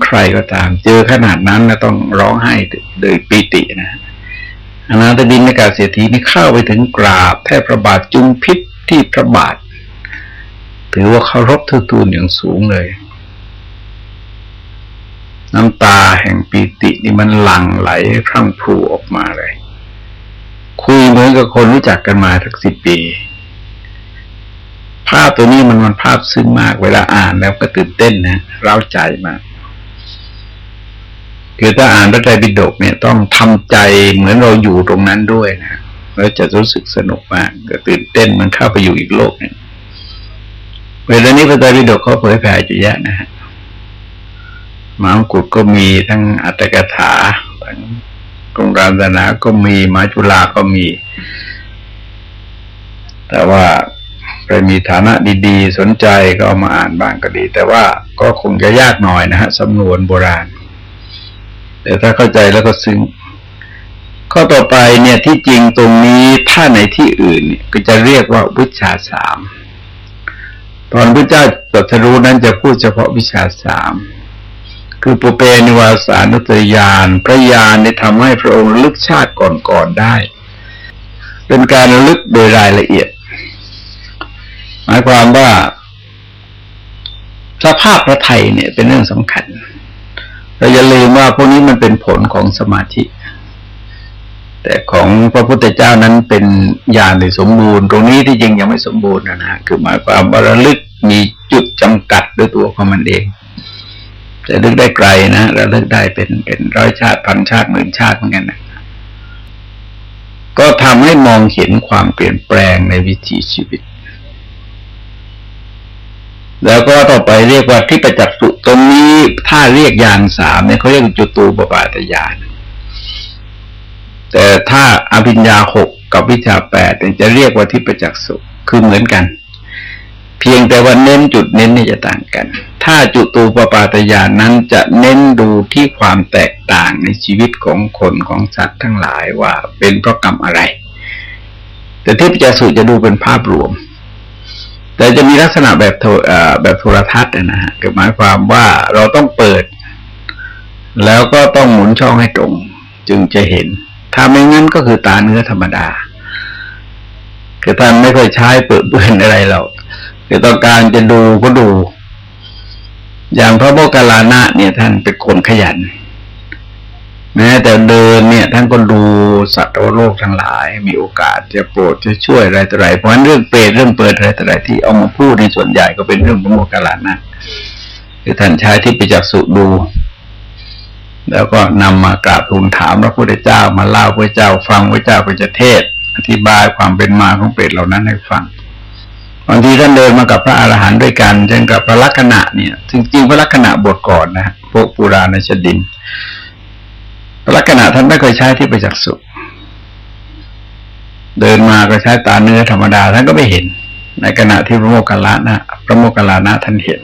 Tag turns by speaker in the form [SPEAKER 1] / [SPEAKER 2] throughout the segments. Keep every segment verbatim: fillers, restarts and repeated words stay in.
[SPEAKER 1] ใครก็ตามเจอขนาดนั้นนะต้องร้องไห้โดยปิตินะอนาถบิณฑิกเศรษฐีนี่เข้าไปถึงกราบแทบพระบาทจุมพิษที่พระบาทถือว่าเคารพเทิดทูนอย่างสูงเลยน้ำตาแห่งปีตินี่มันหลั่งไหลพรั่งพรูออกมาเลยคุยเหมือนกับคนรู้จักกันมาทั้งสิบปีภาพตัวนี้มันมันภาพซึ้งมากเวลาอ่านแล้วก็ตื่นเต้นนะเร้าใจมากคือถ้าอ่านพระไตรปิฎกเนี่ยต้องทำใจเหมือนเราอยู่ตรงนั้นด้วยนะแล้วจะรู้สึกสนุกมากก็ตื่นเต้นมันเข้าไปอยู่อีกโลกหนึ่งเวลานี้พระไตรปิฎกเขาเผยแผ่อยู่เยอะนะฮะมหามกุฏก็มีทั้งอัตถกถาทั้งกรุงรัตนะก็มีมหาจุฬาก็มีแต่ว่าใครมีฐานะดีๆสนใจก็เอามาอ่านบ้างก็ดีแต่ว่าก็คงจะยากหน่อยนะฮะสำนวนโบราณแต่ถ้าเข้าใจแล้วก็ซึ้งข้อต่อไปเนี่ยที่จริงตรงนี้ถ้าในที่อื่นเนี่ยก็จะเรียกว่าวิชาสามตอนพระเจ้าตรัสรู้นั้นจะพูดเฉพาะวิชาสามคือปุเพนิวาสานุสติญาณพระญาณได้ทำให้พระองค์ระลึกชาติก่อนๆได้เป็นการระลึกโดยรายละเอียดหมายความว่าสภาพพระทัยเนี่ยเป็นเรื่องสำคัญเราอย่าลืมว่าพวกนี้มันเป็นผลของสมาธิแต่ของพระพุทธเจ้านั้นเป็นญาณที่สมบูรณ์ตรงนี้ที่จริงยังไม่สมบูรณ์นะนะคือหมายความว่าระลึกมีจุดจำกัดด้วยตัวของมันเองแต่ระลึกได้ไกลนะระลึกได้เป็นเป็นร้อยชาติพันชาติหมื่นชาติเหมือนกันนะก็ทำให้มองเห็นความเปลี่ยนแปลงในวิถีชีวิตแล้วก็ต่อไปเรียกว่าที่ประจักษ์สุตรงนี้ถ้าเรียกญาณสามเนี่ยเขาเรียกจุตูปปาตญาณแต่ถ้าอภิญญาหกกับวิชาแปดจะเรียกว่าที่ประจักษ์สุคือเหมือนกันเพียงแต่ว่าเน้นจุดเน้นนี่จะต่างกันถ้าจุตูปปาตญาณนั้นจะเน้นดูที่ความแตกต่างในชีวิตของคนของสัตว์ทั้งหลายว่าเป็นเพราะกรรมอะไรแต่ที่ประจักษ์สุจะดูเป็นภาพรวมแต่จะมีลักษณะแบบโทแบบโทรทัศน์นะฮะหมายความว่าเราต้องเปิดแล้วก็ต้องหมุนช่องให้ตรงจึงจะเห็นถ้าไม่งั้นก็คือตาเนื้อธรรมดาคือท่านไม่ค่อยใช้เปิดเปื้อนอะไรหรอกคือต้องการจะดูก็ดูอย่างพระโมคคัลลานะเนี่ยท่านเป็นคนขยันแม้แต่เดินเนี่ยท่านก็ดูสัตว์โลกทั้งหลายมีโอกาสจะโปรดจะช่วยอะไรต่ออะไรเพราะฉะนั้นเรื่องเปรตเรื่องเปิดอะไรต่ออะไรที่เอามาพูดในส่วนใหญ่ก็เป็นเรื่องพระโมคคัลลานะคือท่านใช้ที่ประจักษ์สุดูแล้วก็นำมากราบทูลถามพระพุทธเจ้ามาเล่าพระเจ้าฟังพระเจ้าก็จะเทศอธิบายความเป็นมาของเปรตเหล่านั้นให้ฟังบางทีท่านเดินมากับพระอรหันต์ด้วยกันเช่นกับพระลักขณะเนี่ยจริงๆพระลักขณะบทก่อนนะพวกปุราณชดินพระลักขณะท่านไม่เคยใช้ที่ประจักษ์สุเดินมาก็ใช้ตาเนื้อธรรมดาท่านก็ไม่เห็นในขณะที่พระโมคคัลลานะพระโมคคัลลานะท่านเห็น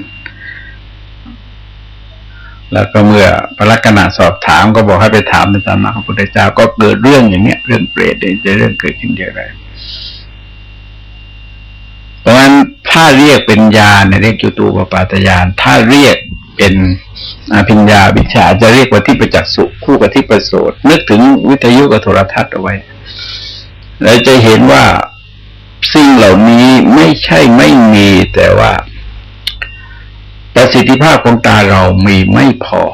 [SPEAKER 1] แล้วก็เมื่อพระลักขณะสอบถามก็บอกให้ไปถามในสำนักพระพุทธเจ้าก็เกิดเรื่องอย่างเนี้ยเรื่องเปรตเนี่ยจะเรื่องเกิดขึ้นเยอะเลยเพราะฉะนั้นถ้าเรียกเป็นญาณเนี่ยเรียกจุตูปปาตญาณถ้าเรียกเป็นอภิญญาวิชาจะเรียกว่าที่ประจักษ์สุคู่กับที่ประโสตนึกถึงวิทยุกับโทรทัศน์เอาไว้แล้วจะเห็นว่าสิ่งเหล่านี้ไม่ใช่ไม่มีแต่ว่าประสิทธิภาพของตาเรามีไม่พอ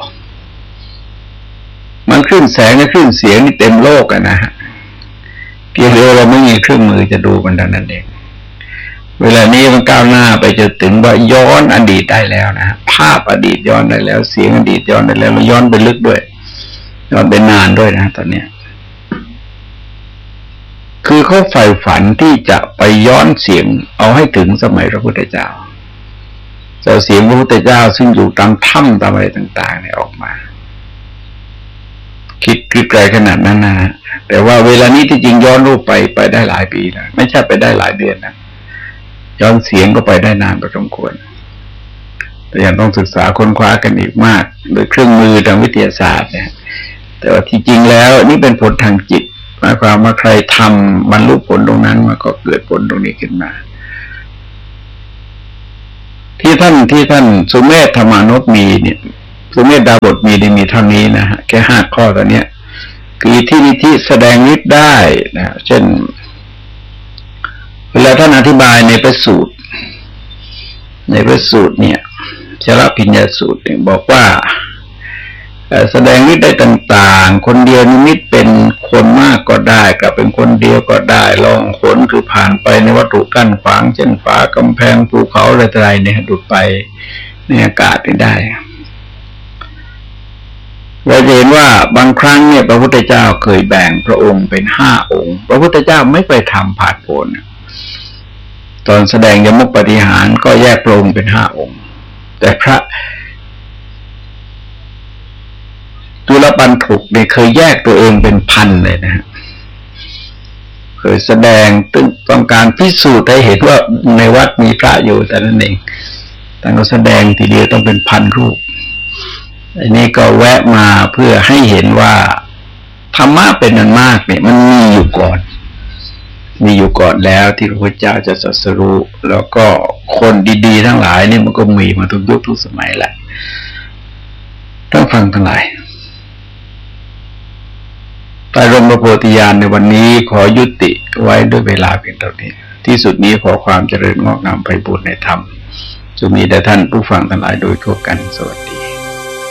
[SPEAKER 1] มันคลื่นแสงและคลื่นเสียงนี่เต็มโลกอะนะฮะเพียงแต่เราไม่มีเครื่องมือจะดูมันเท่านั้นเองเวลานี้มันก้าวหน้าไปจนถึงว่าย้อนอดีตได้แล้วนะภาพอดีตย้อนได้แล้วเสียงอดีตย้อนได้แล้วเราย้อนไปลึกด้วยย้อนไปนานด้วยนะตอนเนี้ยคือเขาใฝ่ฝันที่จะไปย้อนเสียงเอาให้ถึงสมัยพระพุทธเจ้าจะเสียงพระพุทธเจ้าซึ่งอยู่ตามถ้ำตามอะไรต่างๆเนี่ยออกมาคิดคิดไกลขนาดนั้นนะแต่ว่าเวลานี้ที่จริงย้อนรูปไปไปได้หลายปีแล้วไม่ใช่ไปได้หลายเดือนนะย้อนเสียงก็ไปได้นานพอสมควรแต่ยังต้องศึกษาค้นคว้ากันอีกมากโดยเครื่องมือทางวิทยาศาสตร์เนี่ยแต่ว่าที่จริงแล้วนี่เป็นผลทางจิตหมายความว่าใครทำบรรลุผลตรงนั้นมันก็เกิดผลตรงนี้ขึ้นมาที่ท่านที่ท่านสุเมธธรรมานพมีเนี่ยตัวเมตตาบทมีได้มีเท่านี้นะฮะแค่ห้าข้อตัวเนี้ยคือที่นิธิแสดงฤทธิ์ได้นะเช่นเวลาท่านอธิบายในพระสูตรในพระสูตรเนี่ยชลพิญญาสูตรเนี่ยบอกว่าแสดงฤทธิ์ได้ต่างๆคนเดียวนิมิตเป็นคนมากก็ได้กับเป็นคนเดียวก็ได้ลองขนคือผ่านไปในวัตถุกั้นขวางเช่นฝากำแพงภูเขาอะไรๆเนี่ยดุดไปในอากาศไม่ได้เราจะเห็นว่าบางครั้งเนี่ยพระพุทธเจ้าเคยแบ่งพระองค์เป็นห้าองค์พระพุทธเจ้าไม่ไปทำผาดโผนตอนแสดงยมกปฏิหารก็แยกพระองค์เป็นห้าองค์แต่พระจุลปันถุกเนี่ยเคยแยกตัวเองเป็นพันเลยนะฮะเคยแสดงตึงต้องการพิสูจน์ให้เห็นว่าในวัดมีพระอยู่แต่นั้นเองแต่ก็แสดงทีเดียวต้องเป็นพันรูปอันนี้ก็แวะมาเพื่อให้เห็นว่าธรรมะเป็นอันมากเนี่ยมันมีอยู่ก่อนมีอยู่ก่อนแล้วที่พระพุทธเจ้าจะตรัสรู้แล้วก็คนดีๆทั้งหลายเนี่ยมันก็มีมาทุกยุคทุกสมัยแหละต้องฟังทั้งหลายใต้ร่มพระโพธิญาณในวันนี้ขอยุติไว้ด้วยเวลาเพียงเท่านี้ที่สุดนี้ขอความเจริญงอกงามไพบูลย์ในธรรมจงมีแด่ท่านผู้ฟังทั้งหลายโดยทั่วกันสวัสดี